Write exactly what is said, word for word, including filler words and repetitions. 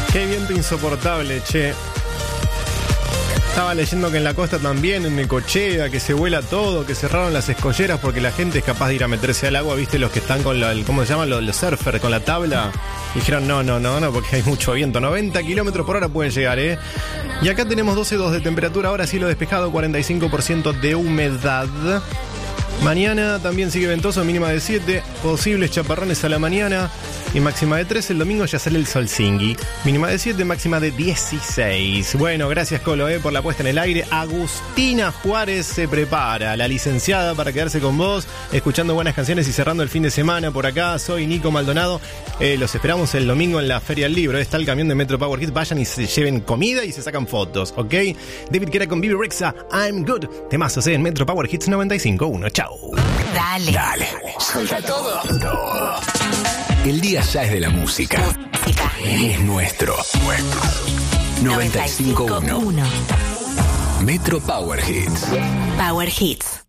Qué viento insoportable, che. Estaba leyendo que en la costa también, en Necochea, que se vuela todo, que cerraron las escolleras porque la gente es capaz de ir a meterse al agua, ¿viste? Los que están con la, el, ¿cómo se llaman? Los, los surfers con la tabla. Dijeron, no, no, no, no, porque hay mucho viento. noventa kilómetros por hora pueden llegar, ¿eh? Y acá tenemos doce coma dos de temperatura, ahora cielo despejado, cuarenta y cinco por ciento de humedad. Mañana también sigue ventoso, mínima de siete, posibles chaparrones a la mañana y máxima de tres. El domingo ya sale el sol singui, mínima de siete, máxima de dieciséis. Bueno, gracias Colo eh, por la puesta en el aire. Agustina Juárez se prepara, la licenciada, para quedarse con vos, escuchando buenas canciones y cerrando el fin de semana por acá. Soy Nico Maldonado, eh, los esperamos el domingo en la Feria del Libro. Está el camión de Metro Power Hits, vayan y se lleven comida y se sacan fotos, ¿ok? David Guetta con Bibi Rexha, I'm Good. Temazos eh, en Metro Power Hits noventa y cinco punto uno. Chao. Dale. Dale. Suelta todo. todo. El día ya es de la música. Música. Es nuestro. Nuestro. noventa y cinco punto uno. Metro Power Hits. Power Hits.